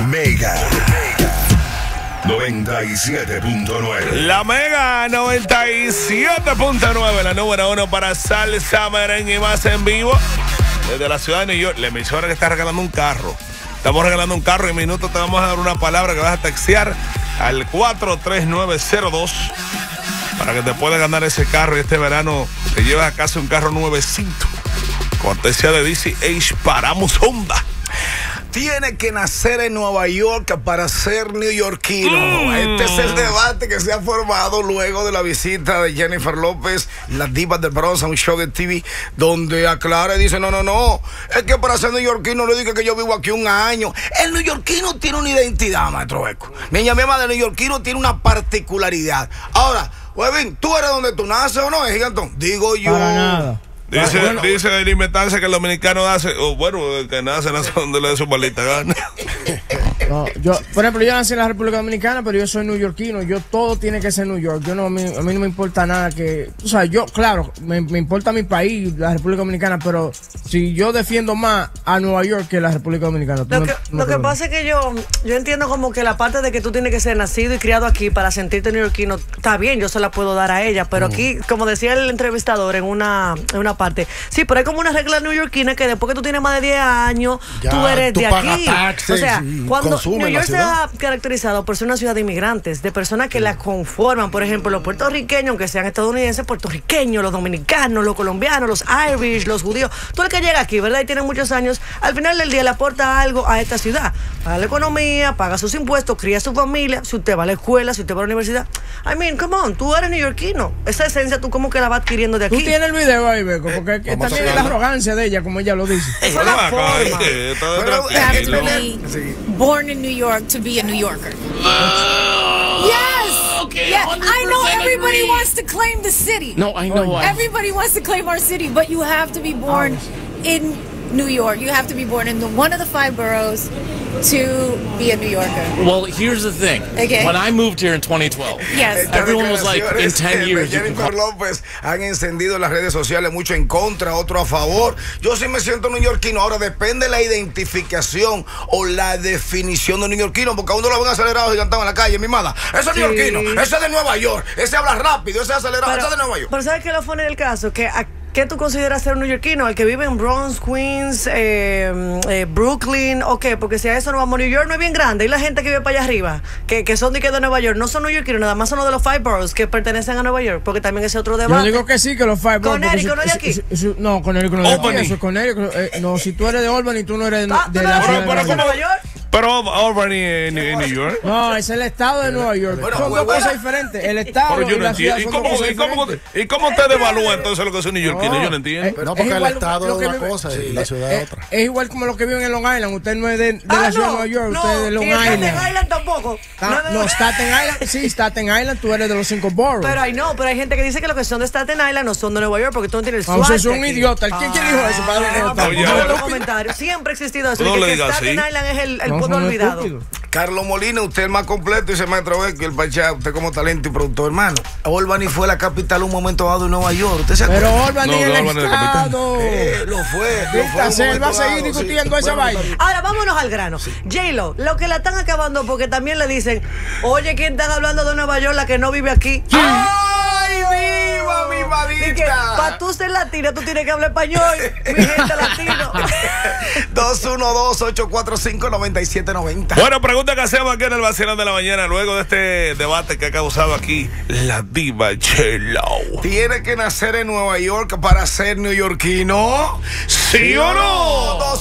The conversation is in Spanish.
Mega 97.9. La Mega 97.9, la número 1 para salsa, merengue y más en vivo desde la ciudad de New York. La emisora que está regalando un carro. Estamos regalando un carro y en minutos te vamos a dar una palabra que vas a textear al 43902 para que te puedas ganar ese carro y este verano te llevas a casa un carro nuevecito. Cortesía de DCH Paramos Honda. Tiene que nacer en Nueva York para ser neoyorquino. Este es el debate que se ha formado luego de la visita de Jennifer López, las divas del Bronx, a un show de TV, donde aclara y dice, no, es que para ser neoyorquino le digo que yo vivo aquí un año. El neoyorquino tiene una identidad, maestro Eco. Mi llama de neoyorquino tiene una particularidad. Ahora, Webin, ¿tú eres donde tú naces o no, gigantón? Digo yo. Para nada. Dice el inventancia que el dominicano nace, el que nace donde le dé su maldita gana. No, por ejemplo, yo nací en la República Dominicana, pero yo soy neoyorquino. Todo tiene que ser New York. A mí no me importa nada que... O sea, claro, me importa mi país, la República Dominicana, pero si yo defiendo más a Nueva York que la República Dominicana. Lo que pasa es que yo entiendo como que la parte de que tú tienes que ser nacido y criado aquí para sentirte neoyorquino, está bien, yo se la puedo dar a ella, pero aquí, como decía el entrevistador en una parte, sí, pero hay como una regla neoyorquina que después que tú tienes más de 10 años, ya, tú eres de aquí. Taxes, o sea, cuando New York se ha caracterizado por ser una ciudad de inmigrantes, de personas que la conforman, por ejemplo, los puertorriqueños, aunque sean estadounidenses, puertorriqueños, los dominicanos, los colombianos, los Irish, los judíos, todo el que llega aquí, ¿verdad? Y tiene muchos años, al final del día le aporta algo a esta ciudad. Paga la economía, paga sus impuestos, cría a su familia, si usted va a la escuela, si usted va a la universidad. I mean, come on, tú eres neoyorquino. Esa esencia tú como que la vas adquiriendo de aquí. Tú tienes el video ahí, Beco, porque también es la arrogancia de ella, como ella lo dice. Esa es la forma. You have to be born in New York to be a New Yorker. Yes. Okay. Yeah, I know everybody wants to claim the city. No, I know. Everybody wants to claim our city, but you have to be born in New York. You have to be born in one of the 5 boroughs to be a New Yorker. Well, here's the thing. Okay. When I moved here in 2012, yes, everyone was like, in 10 years. Jennifer López han encendido las redes sociales, mucho en contra, otro a favor. Yo sí me siento neoyorquino. Ahora depende de la identificación o la definición de neoyorquino, porque a uno lo ven acelerado gigantado en la calle, mi mala. Ese es neoyorquino, ese es de Nueva York, ese habla rápido, ese es acelerado, ese es de Nueva York. Pero ¿sabes qué lo pone el caso? Que ¿qué tú consideras ser un neoyorquino? ¿El que vive en Bronx, Queens, Brooklyn o qué? Porque si a eso no vamos, New York no es bien grande. Y la gente que vive para allá arriba, que son de Nueva York, no son neoyorquinos, nada más son los de los 5 boroughs que pertenecen a Nueva York, porque también ese otro debate. Yo digo que sí, que los 5 boroughs. Connecticut no es de aquí. No, Connecticut no es de aquí. Eso es Connecticut. No, si tú eres de Albany, tú no eres de la ciudad de Nueva York. Pero Albany en New York. No, es el estado de Nueva York. Son dos cosas diferentes. El estado y la ciudad son dos cosas diferentes. ¿Y cómo usted devalúa entonces lo que es un neoyorquino? Yo no entiendo. No, porque el estado es una cosa y la ciudad es otra. Es igual como los que viven en Long Island. Usted no es de la ciudad de Nueva York, usted es de Long Island. Staten Island tampoco. No, Staten Island, sí, Staten Island, tú eres de los 5 boroughs. Pero hay gente que dice que los que son de Staten Island no son de Nueva York porque tú no tienes el SWAT. Usted es un idiota. ¿Quién dijo eso? Siempre ha existido eso. No le que digas Staten así. Island es el pueblo olvidado. Carlos Molina, usted el más completo, dice Maestro Beco, el Pachá, usted como talento y productor, hermano. Albany fue la capital un momento dado en Nueva York. ¿Usted se acuerda? Pero Albany es el estado. Lo fue. Él va a seguir discutiendo esa vaina. Ahora, vámonos al grano. J-Lo, lo que la están acabando porque también le dicen, oye, ¿quién están hablando de Nueva York, la que no vive aquí? ¡Ay, viva, mi madita! Para tú ser latina, tú tienes que hablar español, mi gente latino. 212-845-9790. Bueno, pregunta que hacemos aquí en el Vacilón de la Mañana luego de este debate que ha causado aquí la diva J-Lo. ¿Tiene que nacer en Nueva York para ser neoyorquino? ¿Sí o no?